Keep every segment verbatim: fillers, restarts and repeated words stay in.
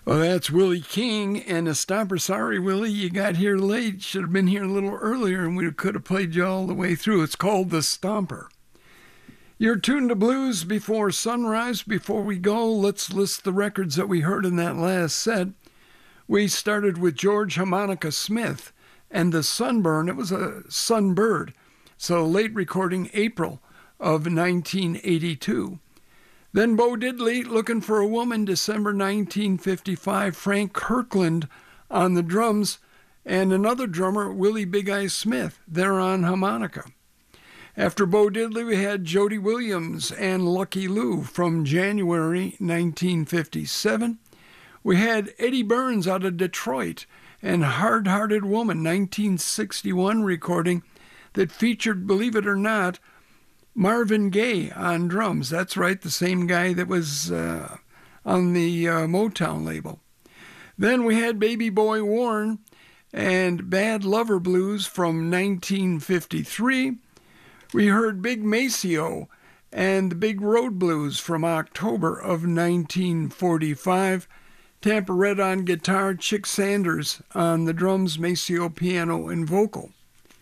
Well, that's Willie King and a stomper. Sorry, Willie, you got here late. Should have been here a little earlier and we could have played you all the way through. It's called The Stomper. You're tuned to Blues Before Sunrise. Before we go, let's list the records that we heard in that last set. We started with George Harmonica Smith and The Sunburn. It was a Sunbird, so late recording April of nineteen eighty-two. Then Bo Diddley, Looking for a Woman, December nineteen fifty-five. Frank Kirkland on the drums, and another drummer, Willie Big Eye Smith, there on harmonica. After Bo Diddley, we had Jody Williams and Lucky Lou from January nineteen fifty-seven. We had Eddie Burns out of Detroit and Hard Hearted Woman, nineteen sixty-one recording that featured, believe it or not, Marvin Gaye on drums. That's right, the same guy that was uh, on the uh, Motown label. Then we had Baby Boy Warren and Bad Lover Blues from nineteen fifty-three. We heard Big Maceo and the Big Road Blues from October of nineteen forty-five. Tampa Red on guitar, Chick Sanders on the drums, Maceo piano and vocal.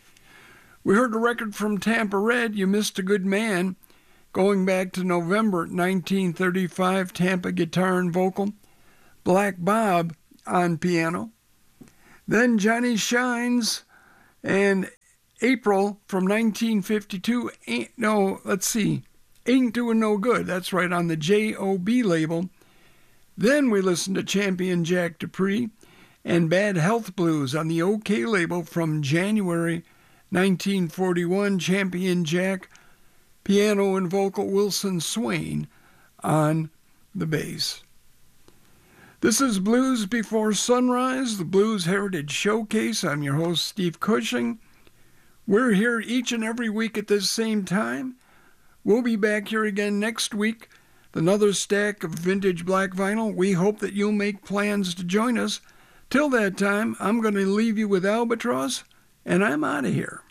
We heard a record from Tampa Red, You Missed a Good Man, going back to November nineteen thirty-five, Tampa guitar and vocal, Black Bob on piano. Then Johnny Shines and April from nineteen fifty-two, ain't, no, let's see, Ain't Doing No Good, that's right, on the J O B label. Then we listened to Champion Jack Dupree and Bad Health Blues on the OK label from January nineteen forty-one, Champion Jack, piano and vocal, Wilson Swain on the bass. This is Blues Before Sunrise, the Blues Heritage Showcase. I'm your host, Steve Cushing. We're here each and every week at this same time. We'll be back here again next week with another stack of vintage black vinyl. We hope that you'll make plans to join us. Till that time, I'm going to leave you with Albatross, and I'm out of here.